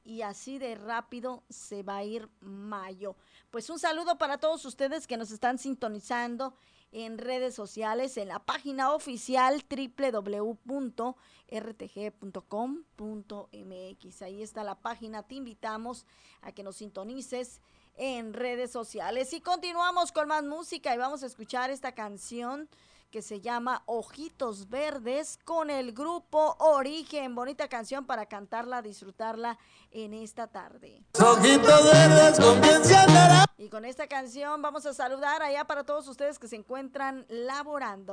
y así de rápido se va a ir mayo. Pues un saludo para todos ustedes que nos están sintonizando en redes sociales, en la página oficial www.rtg.com.mx. Ahí está la página, te invitamos a que nos sintonices en redes sociales. Y continuamos con más música y vamos a escuchar esta canción que se llama Ojitos Verdes con el grupo Origen. Bonita canción para cantarla, disfrutarla en esta tarde. Ojitos verdes con quien se andará. Y con esta canción vamos a saludar allá para todos ustedes que se encuentran laborando.